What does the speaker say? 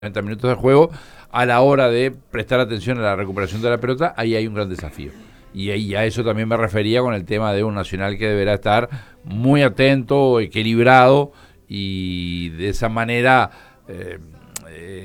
90 minutos de juego, a la hora de prestar atención a la recuperación de la pelota, ahí hay un gran desafío. Y ahí a eso también me refería con el tema de un Nacional que deberá estar muy atento, equilibrado y de esa manera